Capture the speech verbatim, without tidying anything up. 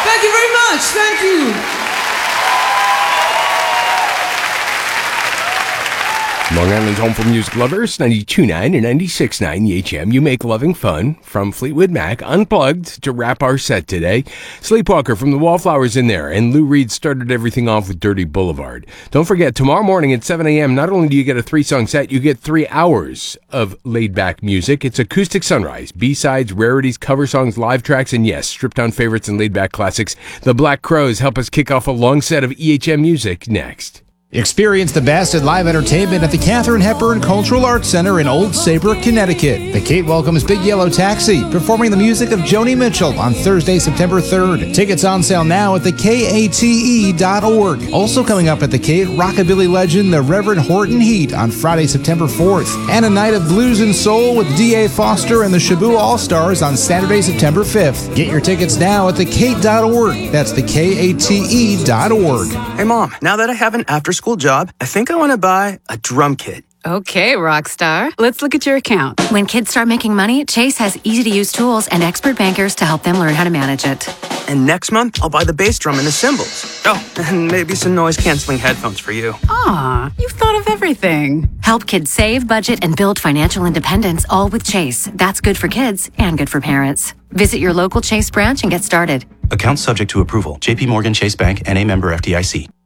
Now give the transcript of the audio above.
Thank you very much. Thank you. Long Island's home for music lovers, ninety-two point nine and ninety-six point nine E H M. You make loving fun. From Fleetwood Mac, Unplugged, to wrap our set today. Sleepwalker from the Wallflowers in there, and Lou Reed started everything off with Dirty Boulevard. Don't forget, tomorrow morning at seven a.m., not only do you get a three-song set, you get three hours of laid-back music. It's Acoustic Sunrise, B-sides, rarities, cover songs, live tracks, and yes, stripped-down favorites and laid-back classics. The Black Crowes help us kick off a long set of E H M music next. Experience the best in live entertainment at the Katharine Hepburn Cultural Arts Center in Old Saybrook, Connecticut. The Kate welcomes Big Yellow Taxi, performing the music of Joni Mitchell on Thursday, September third. Tickets on sale now at the K A T E dot org. Also coming up at the Kate, rockabilly legend, the Reverend Horton Heat on Friday, September fourth. And a night of blues and soul with D A Foster and the Shaboo All-Stars on Saturday, September fifth. Get your tickets now at the Kate dot org. That's the K A T E dot org. Hey, Mom, now that I have an after school job, I think I want to buy a drum kit. Okay, Rockstar. Let's look at your account. When kids start making money, Chase has easy-to-use tools and expert bankers to help them learn how to manage it. And next month, I'll buy the bass drum and the cymbals. Oh, and maybe some noise-canceling headphones for you. Aw, you've thought of everything. Help kids save, budget, and build financial independence, all with Chase. That's good for kids and good for parents. Visit your local Chase branch and get started. Account subject to approval. J P Morgan Chase Bank, N A member F D I C.